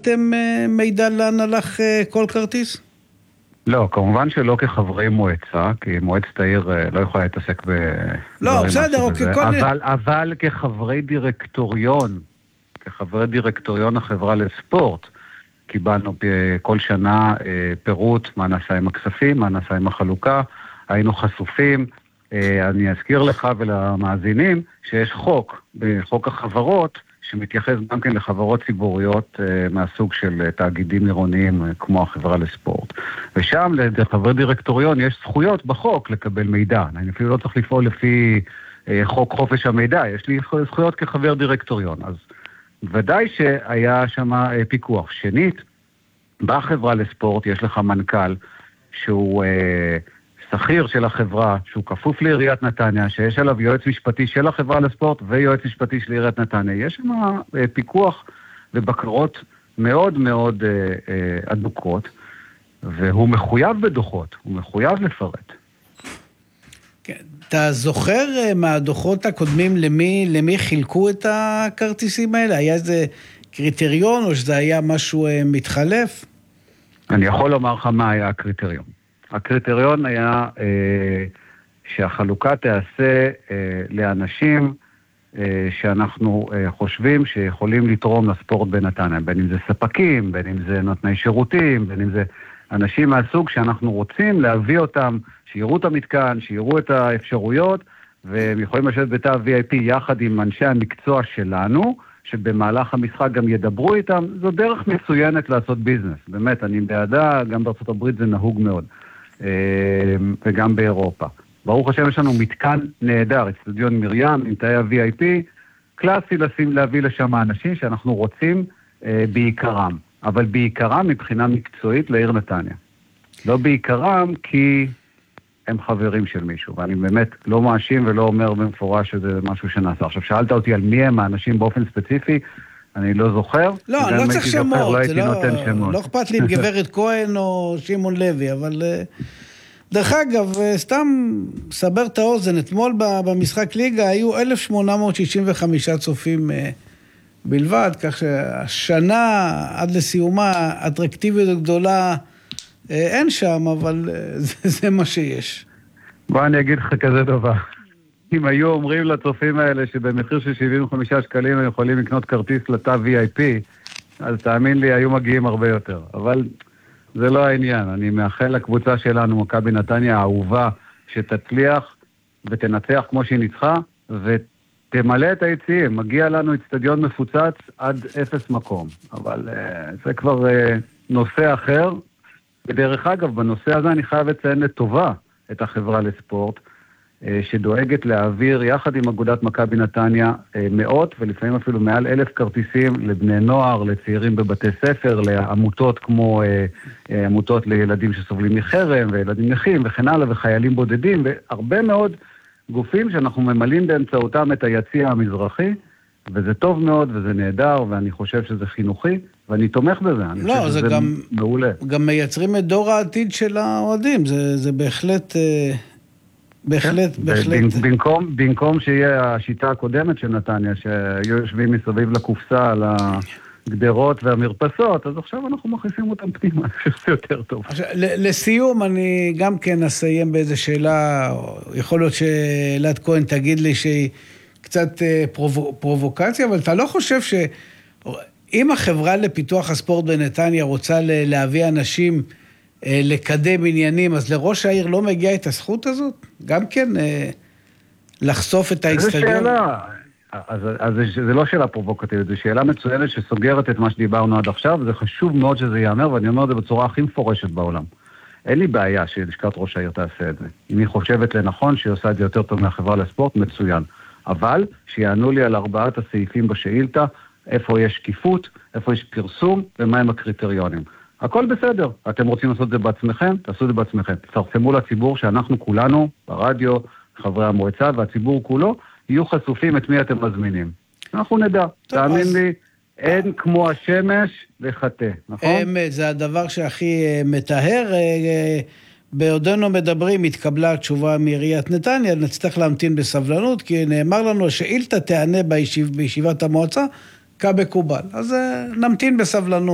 אתם מידע לאן הלך כל כרטיס? לא, כמובן שלא כחברי מועצה, כי מועצת העיר לא יכולה להתעסק לא, בסדר, אוקיי. אבל כחברי דירקטוריון החברה לספורט, קיבלנו כל שנה פירוט מה נעשה עם הכספים, מה נעשה עם החלוקה, היינו חשופים. אני אזכיר לך ולמאזינים שיש בחוק החברות, שמתייחס גם כן לחברות ציבוריות מהסוג של תאגידים עירוניים כמו החברה לספורט. ושם לחברי דירקטוריון יש זכויות בחוק לקבל מידע. אני אפילו לא צריך לפעול לפי חוק חופש המידע, יש לי זכויות כחבר דירקטוריון. אז ודאי שהיה שם פיקוח. שנית, בחברה לספורט יש לך מנכ"ל שהוא שכיר של החברה, שהוא כפוף לעיריית נתניה, שיש עליו יועץ משפטי של החברה לספורט ויועץ משפטי של עיריית נתניה. יש שם פיקוח ובקרות מאוד מאוד אדוקות, והוא מחויב בדוחות, הוא מחויב לפרט. כן. אתה זוכר מהדוחות הקודמים למי חילקו את הכרטיסים האלה? היה איזה קריטריון או שזה היה משהו מתחלף? אני יכול לומר לך מה היה הקריטריון. הקריטריון היה שהחלוקה תעשה לאנשים שאנחנו חושבים שיכולים לתרום לספורט בנתניה, בין אם זה ספקים, בין אם זה נותני שירותים, בין אם זה אנשים מהסוג שאנחנו רוצים להביא אותם, שיראו את המתקן, שיראו את האפשרויות, והם יכולים לשבת בתא VIP יחד עם אנשי המקצוע שלנו, שבמהלך המשחק גם ידברו איתם. זו דרך מצוינת לעשות ביזנס. באמת, אני בעדה, גם בארצות הברית זה נהוג מאוד. וגם באירופה. ברוך השם יש לנו מתקן נהדר, אצטדיון מרים, עם תאי ה-VIP, קלאסי להביא לשם האנשים שאנחנו רוצים בעיקרם, אבל בעיקרם מבחינה מקצועית לעיר נתניה. לא בעיקרם כי הם חברים של מישהו, ואני באמת לא מאשים ולא אומר במפורש שזה משהו שנעשה. עכשיו שאלת אותי על מי הם האנשים באופן ספציפי, אני לא זוכר. לא, אני לא צריך שמות, לא אכפת לי עם גברת כהן או שימון לוי, אבל דרך אגב, סתם סבר את האוזן, אתמול במשחק ליגה היו 1,865 צופים בלבד, כך שהשנה עד לסיומה אטרקטיביות גדולה אין שם, אבל זה מה שיש. בוא אני אגיד לך כזה דבר. אם היו אומרים לצופים האלה שבמחיר של 75 שקלים הם יכולים לקנות כרטיס לתא VIP, אז תאמין לי, היו מגיעים הרבה יותר. אבל זה לא העניין. אני מאחל לקבוצה שלנו, מכבי נתניה האהובה, שתצליח ותנצח כמו שהיא ניצחה, ותמלא את היציעים. מגיע לנו אצטדיון מפוצץ עד 0 מקום. אבל זה כבר נושא אחר. בדרך אגב, בנושא הזה אני חייב לציין לטובה את החברה לספורט, שדואגת להעביר יחד עם אגודת מכבי נתניה מאות ולפעמים אפילו מעל 1,000 כרטיסים לבני נוער, לצעירים בבתי ספר, לעמותות כמו עמותות לילדים שסובלים מחרם וילדים נכים וכן הלאה וחיילים בודדים והרבה מאוד גופים שאנחנו ממלאים באמצעותם את היציע המזרחי, וזה טוב מאוד וזה נהדר ואני חושב שזה חינוכי ואני תומך בזה. לא, זה גם מעולה. גם מייצרים את דור העתיד של האוהדים, זה בהחלט בהחלט. במקום שיהיה השיטה הקודמת של נתניה, שהיו יושבים מסביב לקופסה על הגדרות והמרפסות, אז עכשיו אנחנו מכניסים אותם פנימה, שזה יותר טוב. לסיום, אני גם כן אסיים באיזו שאלה, יכול להיות שאלעד כהן תגיד לי שהיא קצת פרובוקציה, אבל אתה לא חושב שאם החברה לפיתוח הספורט בנתניה רוצה להביא אנשים לקדם עניינים, אז לראש העיר לא מגיעה את הזכות הזאת? גם כן לחשוף את האצטדיון? זו שאלה. אז זה לא שאלה פרובוקטיבית, זו שאלה מצוינת שסוגרת את מה שדיברנו עד עכשיו, וזה חשוב מאוד שזה ייאמר, ואני אומר את זה בצורה הכי מפורשת בעולם. אין לי בעיה שלשכת ראש העיר תעשה את זה. אם היא חושבת לנכון שהיא עושה את זה יותר טוב מהחברה לספורט, מצוין. אבל שיענו לי על 4 הסעיפים בשאילתה, איפה יש שקיפות, איפה יש פרסום, ומהם הקריטריונים. הכל בסדר. אתם רוצים לעשות את זה בעצמכם, תעשו את זה בעצמכם. תפרסמו לציבור שאנחנו כולנו, ברדיו, חברי המועצה והציבור כולו, יהיו חשופים את מי אתם מזמינים. אנחנו נדע. תאמין לי, אין כמו השמש לחטא, נכון? זה הדבר שהכי מטהר. בעודנו מדברים, התקבלה התשובה מעיריית נתניה, נצטרך להמתין בסבלנות, כי נאמר לנו שאילתה תענה בישיבת המועצה, כמקובל. אז נמתין בסבלנות.